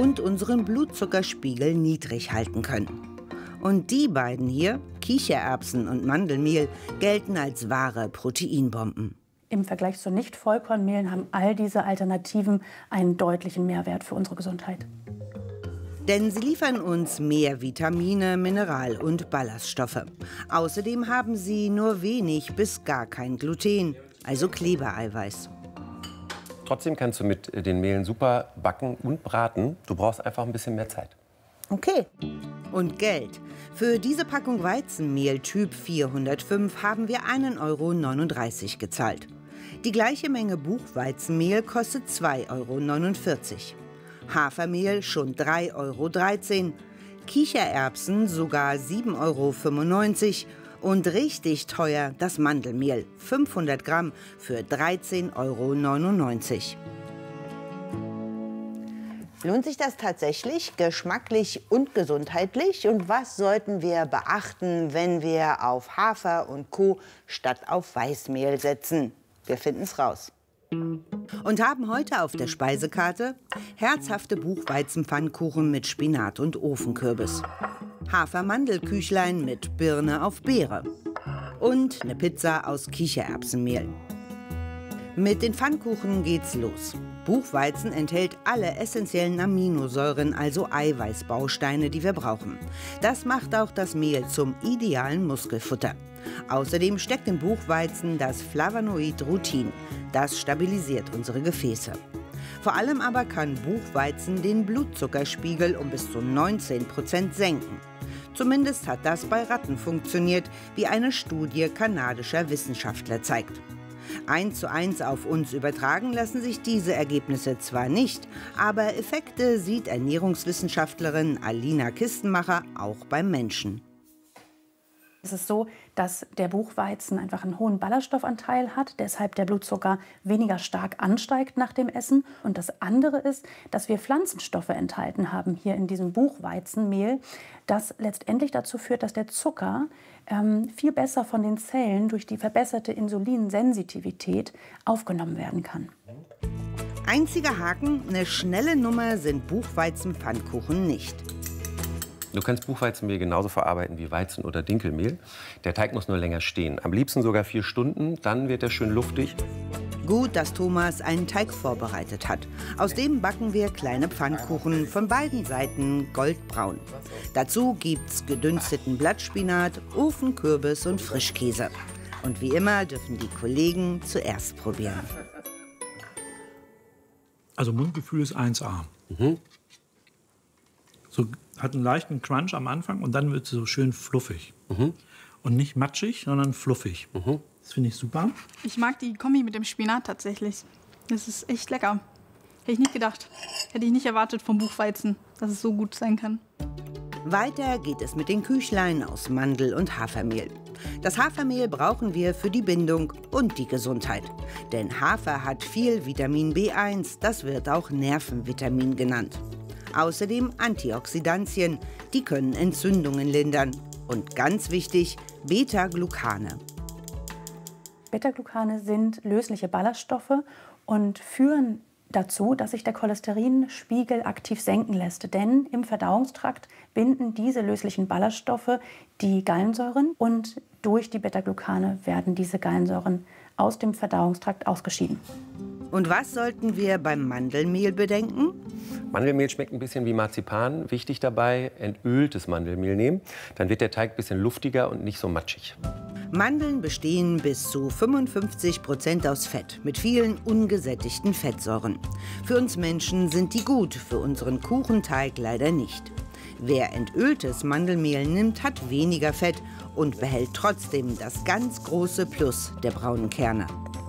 und unseren Blutzuckerspiegel niedrig halten können. Und die beiden hier, Kichererbsen und Mandelmehl, gelten als wahre Proteinbomben. Im Vergleich zu Nicht-Vollkornmehlen haben all diese Alternativen einen deutlichen Mehrwert für unsere Gesundheit. Denn sie liefern uns mehr Vitamine, Mineral- und Ballaststoffe. Außerdem haben sie nur wenig bis gar kein Gluten, also Klebereiweiß. Trotzdem kannst du mit den Mehlen super backen und braten. Du brauchst einfach ein bisschen mehr Zeit. Okay. Und Geld. Für diese Packung Weizenmehl Typ 405 haben wir 1,39 € gezahlt. Die gleiche Menge Buchweizenmehl kostet 2,49 €. Hafermehl schon 3,13 €. Kichererbsen sogar 7,95 € und richtig teuer das Mandelmehl, 500 Gramm für 13,99 €. Lohnt sich das tatsächlich, geschmacklich und gesundheitlich? Und was sollten wir beachten, wenn wir auf Hafer und Co. statt auf Weißmehl setzen? Wir finden es raus. Und haben heute auf der Speisekarte herzhafte Buchweizenpfannkuchen mit Spinat und Ofenkürbis, Hafermandelküchlein mit Birne auf Beere und eine Pizza aus Kichererbsenmehl. Mit den Pfannkuchen geht's los. Buchweizen enthält alle essentiellen Aminosäuren, also Eiweißbausteine, die wir brauchen. Das macht auch das Mehl zum idealen Muskelfutter. Außerdem steckt im Buchweizen das Flavonoid Rutin. Das stabilisiert unsere Gefäße. Vor allem aber kann Buchweizen den Blutzuckerspiegel um bis zu 19% senken. Zumindest hat das bei Ratten funktioniert, wie eine Studie kanadischer Wissenschaftler zeigt. 1:1 auf uns übertragen lassen sich diese Ergebnisse zwar nicht, aber Effekte sieht Ernährungswissenschaftlerin Alina Kistenmacher auch beim Menschen. Es ist so, dass der Buchweizen einfach einen hohen Ballaststoffanteil hat, deshalb der Blutzucker weniger stark ansteigt nach dem Essen. Und das andere ist, dass wir Pflanzenstoffe enthalten haben hier in diesem Buchweizenmehl, das letztendlich dazu führt, dass der Zucker viel besser von den Zellen durch die verbesserte Insulinsensitivität aufgenommen werden kann. Einziger Haken, eine schnelle Nummer sind Buchweizenpfannkuchen nicht. Du kannst Buchweizenmehl genauso verarbeiten wie Weizen- oder Dinkelmehl. Der Teig muss nur länger stehen. Am liebsten sogar 4 Stunden, dann wird er schön luftig. Gut, dass Thomas einen Teig vorbereitet hat. Aus dem backen wir kleine Pfannkuchen, von beiden Seiten goldbraun. Dazu gibt's gedünsteten Blattspinat, Ofenkürbis und Frischkäse. Und wie immer dürfen die Kollegen zuerst probieren. Also Mundgefühl ist 1A. So, hat einen leichten Crunch am Anfang und dann wird es so schön fluffig. Und nicht matschig, sondern fluffig. Das finde ich super. Ich mag die Kombi mit dem Spinat tatsächlich. Das ist echt lecker. Hätte ich nicht gedacht. Hätte ich nicht erwartet vom Buchweizen, dass es so gut sein kann. Weiter geht es mit den Küchlein aus Mandel- und Hafermehl. Das Hafermehl brauchen wir für die Bindung und die Gesundheit. Denn Hafer hat viel Vitamin B1, das wird auch Nervenvitamin genannt. Außerdem Antioxidantien, die können Entzündungen lindern. Und ganz wichtig, Beta-Glucane. Beta-Glucane sind lösliche Ballaststoffe und führen dazu, dass sich der Cholesterinspiegel aktiv senken lässt. Denn im Verdauungstrakt binden diese löslichen Ballaststoffe die Gallensäuren und durch die Beta-Glucane werden diese Gallensäuren aus dem Verdauungstrakt ausgeschieden. Und was sollten wir beim Mandelmehl bedenken? Mandelmehl schmeckt ein bisschen wie Marzipan. Wichtig dabei, entöltes Mandelmehl nehmen. Dann wird der Teig ein bisschen luftiger und nicht so matschig. Mandeln bestehen bis zu 55% aus Fett, mit vielen ungesättigten Fettsäuren. Für uns Menschen sind die gut, für unseren Kuchenteig leider nicht. Wer entöltes Mandelmehl nimmt, hat weniger Fett und behält trotzdem das ganz große Plus der braunen Kerne.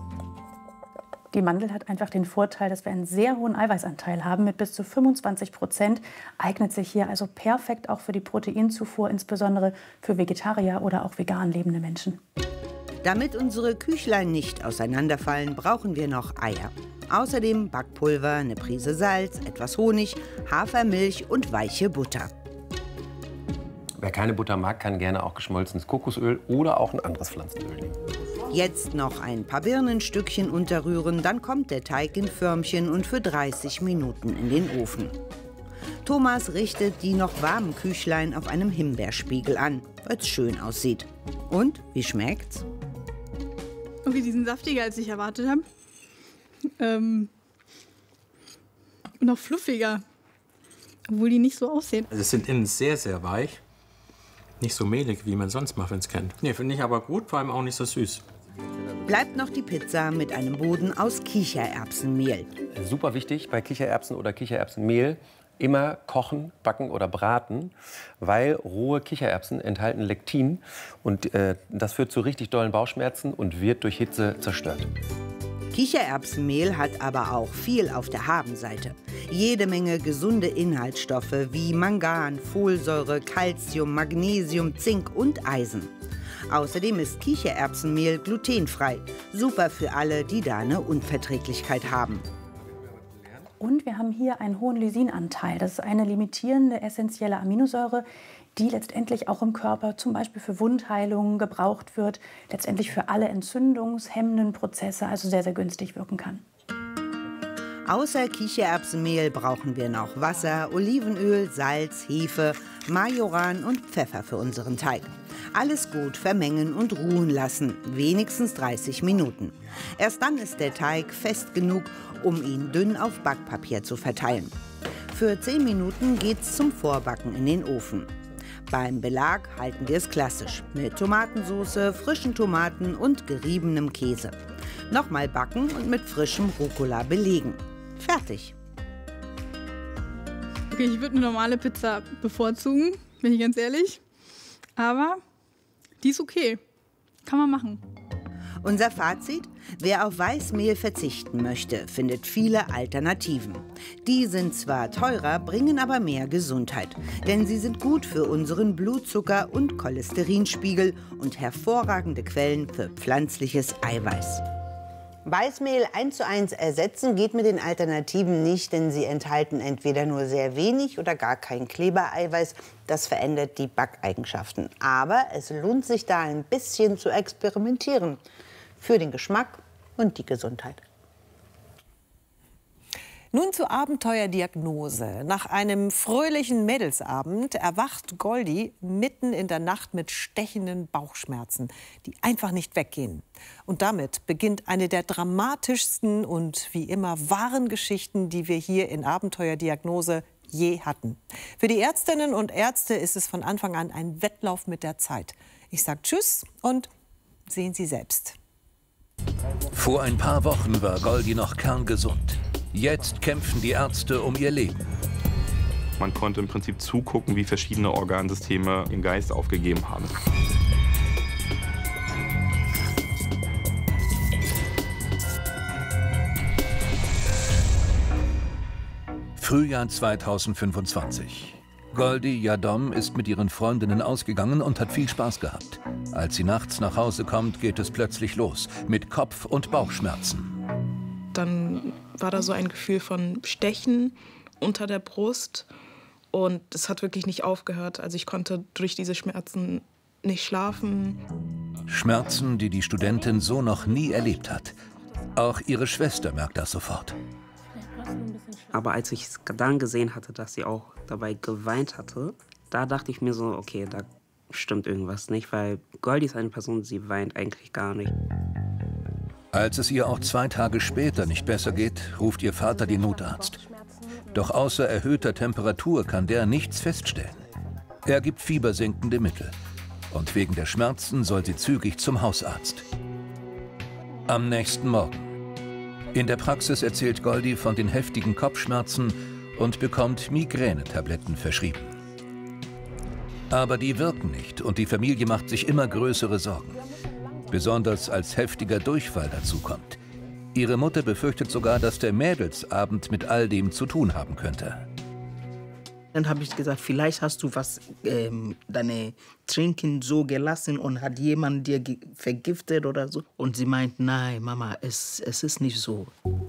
Die Mandel hat einfach den Vorteil, dass wir einen sehr hohen Eiweißanteil haben mit bis zu 25%. Eignet sich hier also perfekt auch für die Proteinzufuhr, insbesondere für Vegetarier oder auch vegan lebende Menschen. Damit unsere Küchlein nicht auseinanderfallen, brauchen wir noch Eier. Außerdem Backpulver, eine Prise Salz, etwas Honig, Hafermilch und weiche Butter. Wer keine Butter mag, kann gerne auch geschmolzenes Kokosöl oder auch ein anderes Pflanzenöl nehmen. Jetzt noch ein paar Birnenstückchen unterrühren, dann kommt der Teig in Förmchen und für 30 Minuten in den Ofen. Thomas richtet die noch warmen Küchlein auf einem Himbeerspiegel an, weil es schön aussieht. Und, wie schmeckt's? Okay, die sind saftiger, als ich erwartet habe. Noch fluffiger, obwohl die nicht so aussehen. Also es sind innen sehr, sehr weich. Nicht so mehlig, wie man sonst Muffins kennt. Nee, finde ich aber gut, vor allem auch nicht so süß. Bleibt noch die Pizza mit einem Boden aus Kichererbsenmehl. Super wichtig bei Kichererbsen oder Kichererbsenmehl. Immer kochen, backen oder braten, weil rohe Kichererbsen enthalten Lektin und das führt zu richtig dollen Bauchschmerzen und wird durch Hitze zerstört. Kichererbsenmehl hat aber auch viel auf der Habenseite. Jede Menge gesunde Inhaltsstoffe wie Mangan, Folsäure, Calcium, Magnesium, Zink und Eisen. Außerdem ist Kichererbsenmehl glutenfrei. Super für alle, die da eine Unverträglichkeit haben. Und wir haben hier einen hohen Lysinanteil. Das ist eine limitierende essentielle Aminosäure, die letztendlich auch im Körper zum Beispiel für Wundheilungen gebraucht wird, letztendlich für alle entzündungshemmenden Prozesse, also sehr, sehr günstig wirken kann. Außer Kichererbsenmehl brauchen wir noch Wasser, Olivenöl, Salz, Hefe, Majoran und Pfeffer für unseren Teig. Alles gut vermengen und ruhen lassen, wenigstens 30 Minuten. Erst dann ist der Teig fest genug, um ihn dünn auf Backpapier zu verteilen. Für 10 Minuten geht's zum Vorbacken in den Ofen. Beim Belag halten wir es klassisch, mit Tomatensauce, frischen Tomaten und geriebenem Käse. Nochmal backen und mit frischem Rucola belegen. Fertig. Okay, ich würde eine normale Pizza bevorzugen, bin ich ganz ehrlich. Aber die ist okay. Kann man machen. Unser Fazit? Wer auf Weißmehl verzichten möchte, findet viele Alternativen. Die sind zwar teurer, bringen aber mehr Gesundheit. Denn sie sind gut für unseren Blutzucker- und Cholesterinspiegel und hervorragende Quellen für pflanzliches Eiweiß. Weißmehl 1:1 ersetzen geht mit den Alternativen nicht, denn sie enthalten entweder nur sehr wenig oder gar kein Klebereiweiß. Das verändert die Backeigenschaften. Aber es lohnt sich da ein bisschen zu experimentieren. Für den Geschmack und die Gesundheit. Nun zur Abenteuerdiagnose. Nach einem fröhlichen Mädelsabend erwacht Goldi mitten in der Nacht mit stechenden Bauchschmerzen, die einfach nicht weggehen. Und damit beginnt eine der dramatischsten und wie immer wahren Geschichten, die wir hier in Abenteuerdiagnose je hatten. Für die Ärztinnen und Ärzte ist es von Anfang an ein Wettlauf mit der Zeit. Ich sage Tschüss und sehen Sie selbst. Vor ein paar Wochen war Goldi noch kerngesund. Jetzt kämpfen die Ärzte um ihr Leben. Man konnte im Prinzip zugucken, wie verschiedene Organsysteme den Geist aufgegeben haben. Frühjahr 2025. Goldi Yadom ist mit ihren Freundinnen ausgegangen und hat viel Spaß gehabt. Als sie nachts nach Hause kommt, geht es plötzlich los mit Kopf- und Bauchschmerzen. Dann war da so ein Gefühl von Stechen unter der Brust und es hat wirklich nicht aufgehört. Also ich konnte durch diese Schmerzen nicht schlafen. Schmerzen, die die Studentin so noch nie erlebt hat. Auch ihre Schwester merkt das sofort. Aber als ich dann gesehen hatte, dass sie auch dabei geweint hatte, da dachte ich mir so, okay, da stimmt irgendwas nicht, weil Goldi ist eine Person, sie weint eigentlich gar nicht. Als es ihr auch 2 Tage später nicht besser geht, ruft ihr Vater den Notarzt. Doch außer erhöhter Temperatur kann der nichts feststellen. Er gibt fiebersenkende Mittel. Und wegen der Schmerzen soll sie zügig zum Hausarzt. Am nächsten Morgen. In der Praxis erzählt Goldi von den heftigen Kopfschmerzen und bekommt Migränetabletten verschrieben. Aber die wirken nicht und die Familie macht sich immer größere Sorgen. Besonders als heftiger Durchfall dazukommt. Ihre Mutter befürchtet sogar, dass der Mädelsabend mit all dem zu tun haben könnte. Dann habe ich gesagt, vielleicht hast du was, deine Trinken so gelassen und hat jemand dir vergiftet oder so. Und sie meint, nein, Mama, es ist nicht so.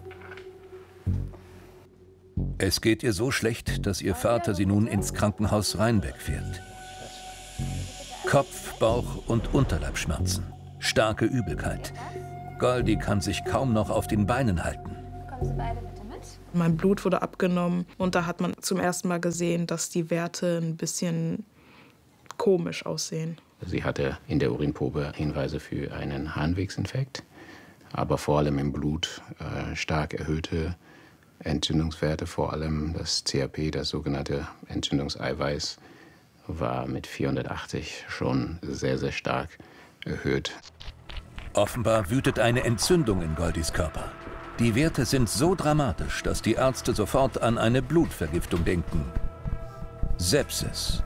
Es geht ihr so schlecht, dass ihr Vater sie nun ins Krankenhaus Rheinbeck fährt. Kopf-, Bauch- und Unterleibsschmerzen. Starke Übelkeit. Goldi kann sich kaum noch auf den Beinen halten. Kommen Sie beide bitte mit. Mein Blut wurde abgenommen und da hat man zum ersten Mal gesehen, dass die Werte ein bisschen komisch aussehen. Sie hatte in der Urinprobe Hinweise für einen Harnwegsinfekt, aber vor allem im Blut stark erhöhte Entzündungswerte, vor allem das CRP, das sogenannte Entzündungseiweiß, war mit 480 schon sehr, sehr stark erhöht. Offenbar wütet eine Entzündung in Goldys Körper. Die Werte sind so dramatisch, dass die Ärzte sofort an eine Blutvergiftung denken. Sepsis.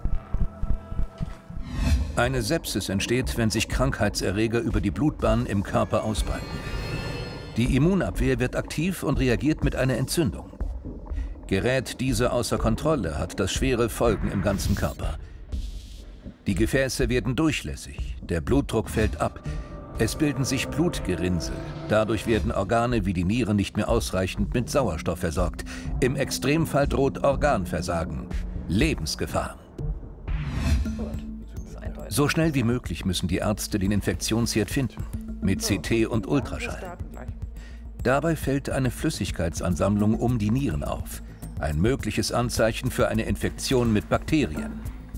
Eine Sepsis entsteht, wenn sich Krankheitserreger über die Blutbahn im Körper ausbreiten. Die Immunabwehr wird aktiv und reagiert mit einer Entzündung. Gerät diese außer Kontrolle, hat das schwere Folgen im ganzen Körper. Die Gefäße werden durchlässig, der Blutdruck fällt ab, es bilden sich Blutgerinnsel, dadurch werden Organe wie die Niere nicht mehr ausreichend mit Sauerstoff versorgt. Im Extremfall droht Organversagen, Lebensgefahr. So schnell wie möglich müssen die Ärzte den Infektionsherd finden, mit CT und Ultraschall. Dabei fällt eine Flüssigkeitsansammlung um die Nieren auf, ein mögliches Anzeichen für eine Infektion mit Bakterien.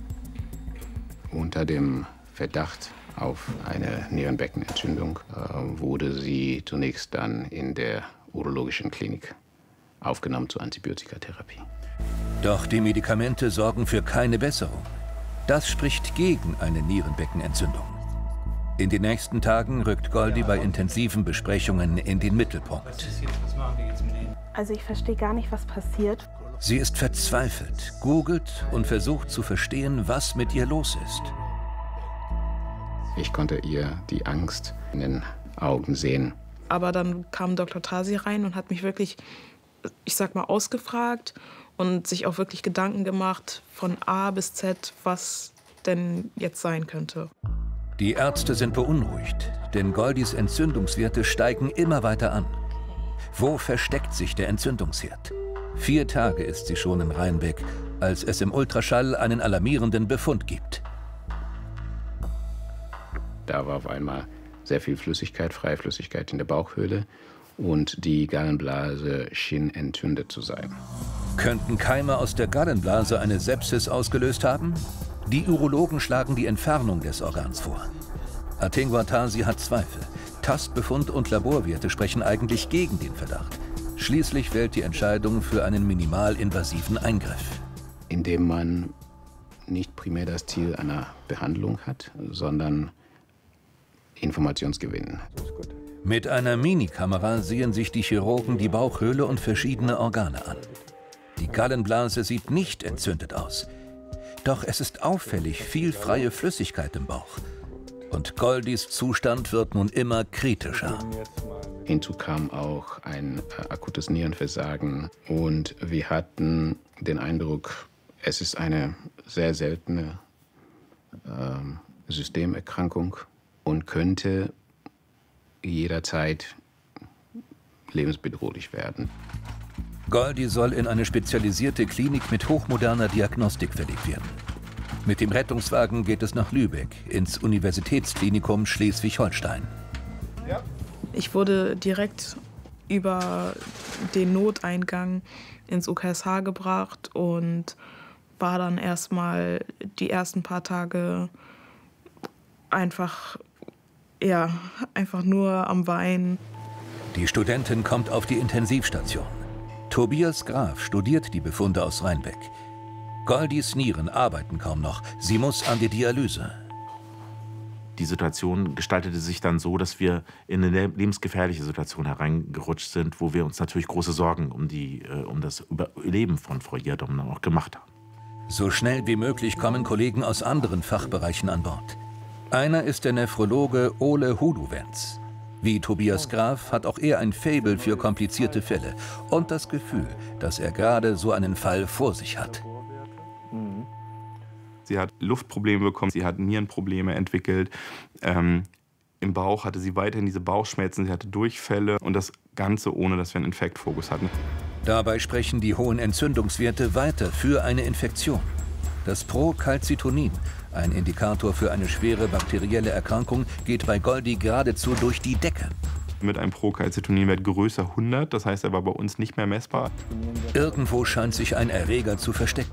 Unter dem Verdacht auf eine Nierenbeckenentzündung wurde sie zunächst dann in der urologischen Klinik aufgenommen zur Antibiotikatherapie. Doch die Medikamente sorgen für keine Besserung. Das spricht gegen eine Nierenbeckenentzündung. In den nächsten Tagen rückt Goldy bei intensiven Besprechungen in den Mittelpunkt. Also ich verstehe gar nicht, was passiert. Sie ist verzweifelt, googelt und versucht zu verstehen, was mit ihr los ist. Ich konnte ihr die Angst in den Augen sehen. Aber dann kam Dr. Tasi rein und hat mich wirklich, ich sag mal, ausgefragt und sich auch wirklich Gedanken gemacht von A bis Z, was denn jetzt sein könnte. Die Ärzte sind beunruhigt, denn Goldys Entzündungswerte steigen immer weiter an. Wo versteckt sich der Entzündungsherd? 4 Tage ist sie schon in Rheinbeck, als es im Ultraschall einen alarmierenden Befund gibt. Da war auf einmal sehr viel Flüssigkeit, freie Flüssigkeit in der Bauchhöhle und die Gallenblase schien entzündet zu sein. Könnten Keime aus der Gallenblase eine Sepsis ausgelöst haben? Die Urologen schlagen die Entfernung des Organs vor. Atingwa Tasi hat Zweifel. Tastbefund und Laborwerte sprechen eigentlich gegen den Verdacht. Schließlich fällt die Entscheidung für einen minimalinvasiven Eingriff. Indem man nicht primär das Ziel einer Behandlung hat, sondern Informationsgewinn. Mit einer Minikamera sehen sich die Chirurgen die Bauchhöhle und verschiedene Organe an. Die Gallenblase sieht nicht entzündet aus. Doch es ist auffällig viel freie Flüssigkeit im Bauch. Und Goldys Zustand wird nun immer kritischer. Hinzu kam auch ein akutes Nierenversagen und wir hatten den Eindruck, es ist eine sehr seltene Systemerkrankung und könnte jederzeit lebensbedrohlich werden. Goldy soll in eine spezialisierte Klinik mit hochmoderner Diagnostik verlegt werden. Mit dem Rettungswagen geht es nach Lübeck, ins Universitätsklinikum Schleswig-Holstein. Ich wurde direkt über den Noteingang ins UKSH gebracht und war dann erstmal die ersten paar Tage einfach nur am Weinen. Die Studentin kommt auf die Intensivstation. Tobias Graf studiert die Befunde aus Rheinbeck. Goldys Nieren arbeiten kaum noch. Sie muss an die Dialyse. Die Situation gestaltete sich dann so, dass wir in eine lebensgefährliche Situation hereingerutscht sind, wo wir uns natürlich große Sorgen um das Überleben von Frau Jerdom dann auch gemacht haben. So schnell wie möglich kommen Kollegen aus anderen Fachbereichen an Bord. Einer ist der Nephrologe Ole Huduwenz. Wie Tobias Graf hat auch er ein Faible für komplizierte Fälle und das Gefühl, dass er gerade so einen Fall vor sich hat. Sie hat Luftprobleme bekommen, sie hat Nierenprobleme entwickelt. Im Bauch hatte sie weiterhin diese Bauchschmerzen, sie hatte Durchfälle und das Ganze ohne, dass wir einen Infektfokus hatten. Dabei sprechen die hohen Entzündungswerte weiter für eine Infektion. Das Procalcitonin, ein Indikator für eine schwere bakterielle Erkrankung, geht bei Goldy geradezu durch die Decke. mit einem Procalcitoninwert größer 100. Das heißt, er war bei uns nicht mehr messbar. Irgendwo scheint sich ein Erreger zu verstecken.